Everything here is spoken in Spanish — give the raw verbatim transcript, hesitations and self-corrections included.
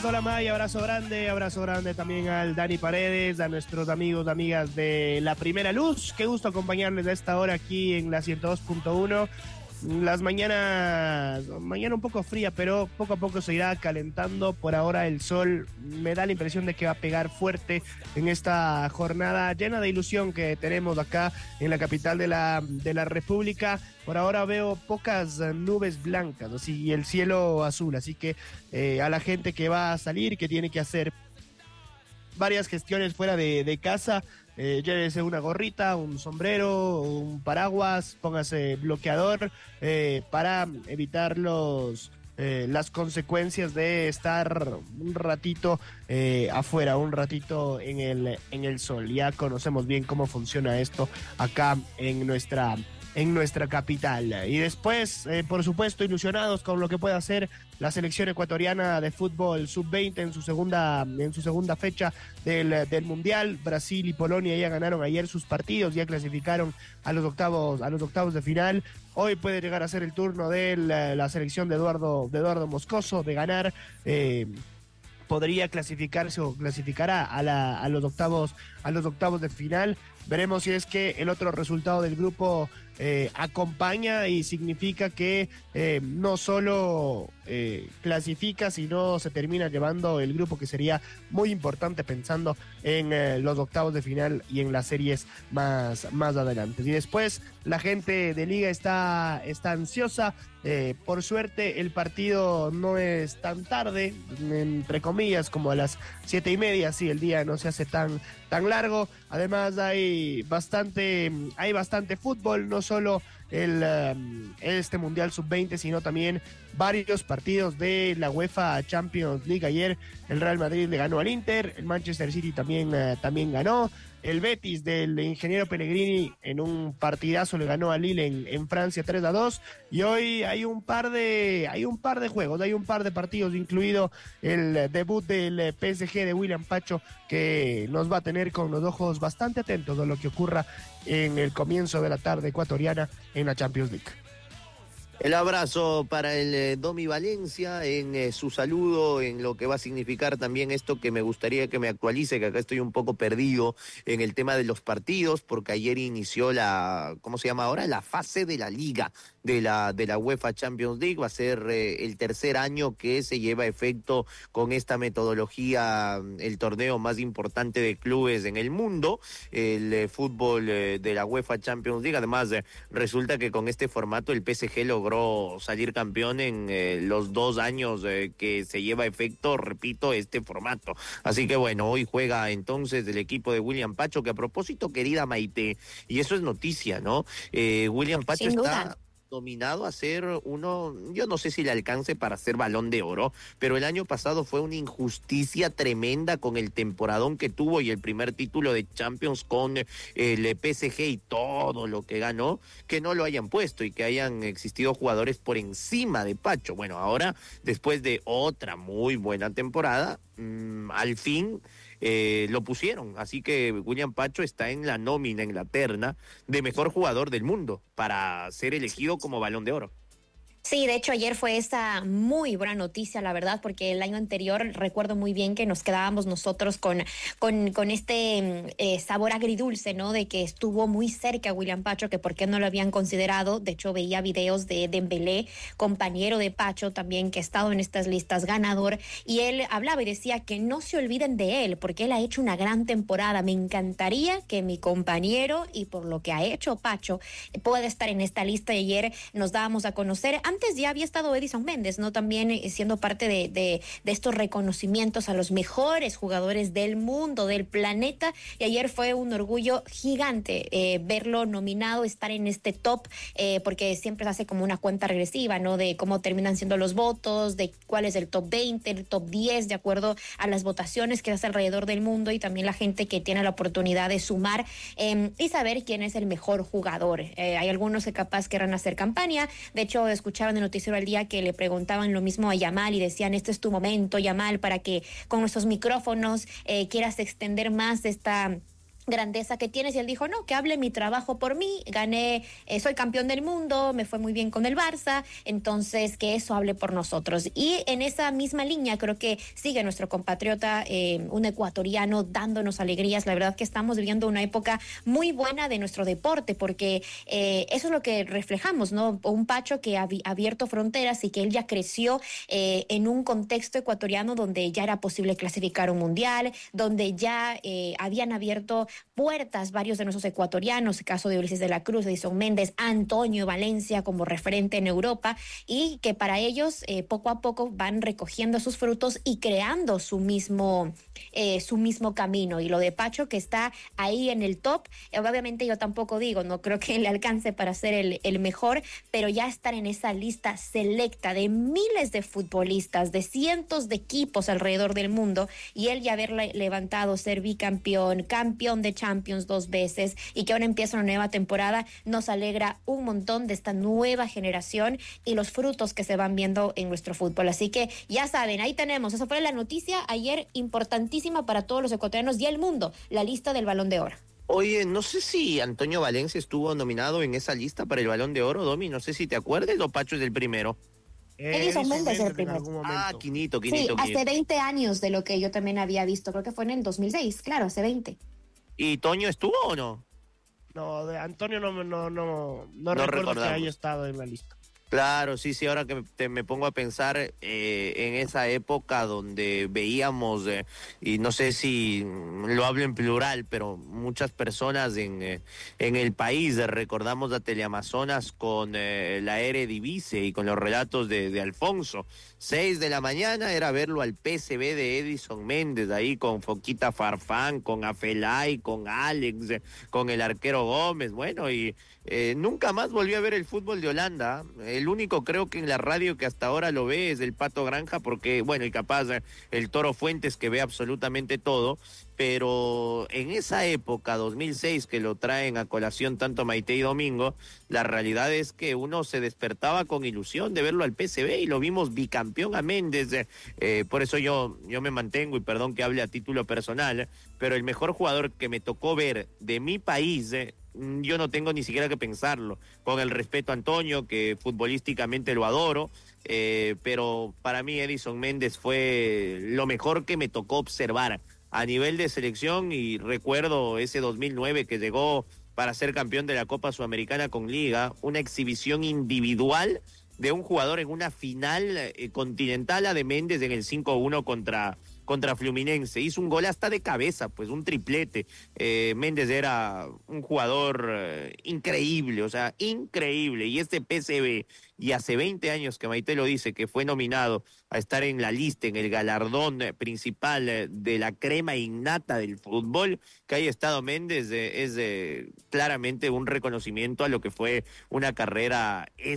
Paredes, hola May, abrazo grande, abrazo grande también al Dani Paredes, a nuestros amigos, amigas de La Primera Luz. Qué gusto acompañarles a esta hora aquí en la ciento dos punto uno. Las mañanas, mañana un poco fría, pero poco a poco se irá calentando. Por ahora el sol me da la impresión de que va a pegar fuerte en esta jornada llena de ilusión que tenemos acá en la capital de la, de la República. Por ahora veo pocas nubes blancas, así, y el cielo azul, así que eh, a la gente que va a salir, que tiene que hacer varias gestiones fuera de, de casa, eh, llévese una gorrita, un sombrero, un paraguas, póngase bloqueador eh, para evitar los eh, las consecuencias de estar un ratito eh, afuera, un ratito en el, en el sol. Ya conocemos bien cómo funciona esto acá en nuestra en nuestra capital. Y después, eh, por supuesto, ilusionados con lo que puede hacer la selección ecuatoriana de fútbol sub veinte en su segunda, en su segunda fecha del, del Mundial. Brasil y Polonia ya ganaron ayer sus partidos, ya clasificaron a los octavos, a los octavos de final. Hoy puede llegar a ser el turno de la, la selección de Eduardo, de Eduardo Moscoso de ganar. Eh, podría clasificarse o clasificará a, la, a los octavos a los octavos de final. Veremos si es que el otro resultado del grupo eh, acompaña y significa que eh, no solo eh, clasifica, sino se termina llevando el grupo, que sería muy importante pensando en eh, los octavos de final y en las series más, más adelante. Y después la gente de Liga está, está ansiosa. Eh, por suerte el partido no es tan tarde, entre comillas, como a las siete y media, sí, el día no se hace tan, tan largo. Además hay bastante, hay bastante fútbol, no solo el, um, este Mundial sub veinte, sino también varios partidos de la UEFA Champions League. Ayer el Real Madrid le ganó al Inter, el Manchester City también, uh, también ganó. El Betis del ingeniero Pellegrini en un partidazo le ganó a Lille en, en Francia tres a dos. Y hoy hay un par de hay un par de juegos, hay un par de partidos, incluido el debut del P S G de William Pacho, que nos va a tener con los ojos bastante atentos a lo que ocurra en el comienzo de la tarde ecuatoriana en la Champions League. El abrazo para el eh, Domi Valencia en eh, su saludo, en lo que va a significar también esto que me gustaría que me actualice, que acá estoy un poco perdido en el tema de los partidos, porque ayer inició la, ¿cómo se llama ahora? La fase de la Liga de la de la UEFA Champions League. Va a ser eh, el tercer año que se lleva a efecto con esta metodología, el torneo más importante de clubes en el mundo, el eh, fútbol eh, de la UEFA Champions League. Además, eh, resulta que con este formato el P S G logró salir campeón en eh, los dos años eh, que se lleva a efecto, repito, este formato. Así que bueno, hoy juega entonces el equipo de William Pacho, que a propósito, querida Maite, y eso es noticia, ¿no? Eh, William Pacho Sin está duda dominado a ser uno, yo no sé si le alcance para ser Balón de Oro, pero el año pasado fue una injusticia tremenda con el temporadón que tuvo y el primer título de Champions con el P S G y todo lo que ganó, que no lo hayan puesto y que hayan existido jugadores por encima de Pacho. Bueno, ahora, después de otra muy buena temporada, mmm, al fin Eh, lo pusieron, así que William Pacho está en la nómina, en la terna de mejor jugador del mundo para ser elegido como Balón de Oro. Sí, de hecho ayer fue esa muy buena noticia, la verdad, porque el año anterior recuerdo muy bien que nos quedábamos nosotros con, con, con este eh, sabor agridulce, ¿no? De que estuvo muy cerca William Pacho, que por qué no lo habían considerado. De hecho veía videos de Dembélé, compañero de Pacho también, que ha estado en estas listas, ganador, y él hablaba y decía que no se olviden de él, porque él ha hecho una gran temporada. Me encantaría que mi compañero, y por lo que ha hecho Pacho, pueda estar en esta lista. Y ayer nos dábamos a conocer. Antes ya había estado Edison Méndez, ¿no? También eh, siendo parte de, de, de estos reconocimientos a los mejores jugadores del mundo, del planeta, y ayer fue un orgullo gigante eh, verlo nominado, estar en este top, eh, porque siempre se hace como una cuenta regresiva, ¿no? De cómo terminan siendo los votos, de cuál es el top veinte, el top diez, de acuerdo a las votaciones que hace alrededor del mundo, y también la gente que tiene la oportunidad de sumar eh, y saber quién es el mejor jugador. Eh, hay algunos que capaz querrán hacer campaña. De hecho, escucharon en el Noticiero al Día que le preguntaban lo mismo a Yamal y decían: este es tu momento, Yamal, para que con nuestros micrófonos eh, quieras extender más esta grandeza que tienes, y él dijo, no, que hable mi trabajo por mí, gané, eh, soy campeón del mundo, me fue muy bien con el Barça, entonces que eso hable por nosotros. Y en esa misma línea creo que sigue nuestro compatriota, eh, un ecuatoriano, dándonos alegrías. La verdad que estamos viviendo una época muy buena de nuestro deporte, porque eh, eso es lo que reflejamos, ¿no? Un Pacho que ha abierto fronteras y que él ya creció eh, en un contexto ecuatoriano donde ya era posible clasificar un mundial, donde ya eh, habían abierto puertas varios de nuestros ecuatorianos, el caso de Ulises de la Cruz, Edison Méndez, Antonio Valencia como referente en Europa, y que para ellos eh, poco a poco van recogiendo sus frutos y creando su mismo, eh, su mismo camino. Y lo de Pacho, que está ahí en el top, eh, obviamente yo tampoco digo, no creo que le alcance para ser el, el mejor, pero ya estar en esa lista selecta de miles de futbolistas, de cientos de equipos alrededor del mundo, y él ya haber levantado, ser bicampeón, campeón de Champions dos veces, y que ahora empieza una nueva temporada, nos alegra un montón de esta nueva generación y los frutos que se van viendo en nuestro fútbol. Así que ya saben, ahí tenemos, esa fue la noticia ayer importantísima para todos los ecuatorianos y el mundo, la lista del Balón de Oro. Oye, no sé si Antonio Valencia estuvo nominado en esa lista para el Balón de Oro, Domi, no sé si te acuerdas, o Pacho es el primero. Edison Méndez es el primero. Ah, Quinito, Quinito. Sí, Quinito. hace veinte años de lo que yo también había visto, creo que fue en el dos mil seis, claro, hace veinte. ¿Y Toño estuvo o no? No, de Antonio no, no, no, no, no recuerdo que haya estado en la lista. Claro, sí, sí, ahora que me, te, me pongo a pensar eh, en esa época donde veíamos, eh, y no sé si lo hablo en plural, pero muchas personas en, eh, en el país, eh, recordamos a Teleamazonas con eh, la Eredivisie y con los relatos de, de Alfonso. Seis de la mañana era verlo al P S V de Edison Méndez, ahí con Foquita Farfán, con Afelay, con Alex, eh, con el arquero Gómez, bueno, y eh, nunca más volví a ver el fútbol de Holanda. El único creo que en la radio que hasta ahora lo ve es el Pato Granja, porque, bueno, y capaz el Toro Fuentes, que ve absolutamente todo, pero en esa época, dos mil seis, que lo traen a colación tanto Maite y Domingo, la realidad es que uno se despertaba con ilusión de verlo al P S V y lo vimos bicampeón a Méndez, eh, eh, por eso yo, yo me mantengo, y perdón que hable a título personal, pero el mejor jugador que me tocó ver de mi país, eh, yo no tengo ni siquiera que pensarlo, con el respeto a Antonio, que futbolísticamente lo adoro, eh, pero para mí Edison Méndez fue lo mejor que me tocó observar a nivel de selección, y recuerdo ese dos mil nueve que llegó para ser campeón de la Copa Sudamericana con Liga, una exhibición individual de un jugador en una final eh, continental, a de Méndez en el cinco uno contra... contra Fluminense, hizo un gol hasta de cabeza, pues un triplete. eh, Méndez era un jugador eh, increíble, o sea, increíble, y este P S V, y hace veinte años que Maite lo dice, que fue nominado a estar en la lista, en el galardón principal eh, de la crema innata del fútbol, que haya estado Méndez, eh, es eh, claramente un reconocimiento a lo que fue una carrera